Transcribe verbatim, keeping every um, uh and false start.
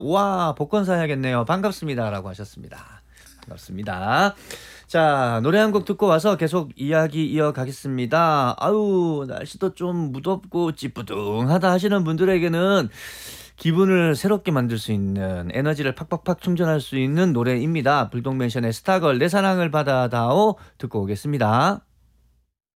와 복권 사야겠네요. 반갑습니다라고 하셨습니다. 반갑습니다. 자 노래 한 곡 듣고 와서 계속 이야기 이어가겠습니다. 아유 날씨도 좀 무덥고 찌뿌둥하다 하시는 분들에게는 기분을 새롭게 만들 수 있는 에너지를 팍팍팍 충전할 수 있는 노래입니다. 불독맨션의 스타걸 내 사랑을 받아다오 듣고 오겠습니다.